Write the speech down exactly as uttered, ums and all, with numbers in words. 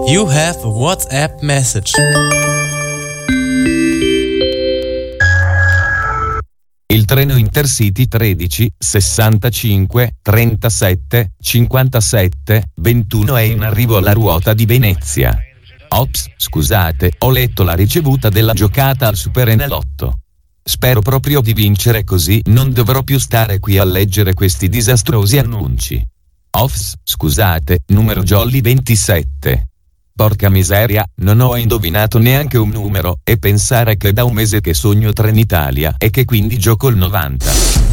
You have a WhatsApp message. Il treno Intercity tredici sessantacinque trentasette cinquantasette ventuno è in arrivo alla ruota di Venezia. Ops, scusate, ho letto la ricevuta della giocata al Superenalotto. Spero proprio di vincere, così non dovrò più stare qui a leggere questi disastrosi annunci. Ops, scusate, numero jolly ventisette. Porca miseria, non ho indovinato neanche un numero, e pensare che da un mese che sogno Trenitalia e che quindi gioco il novanta.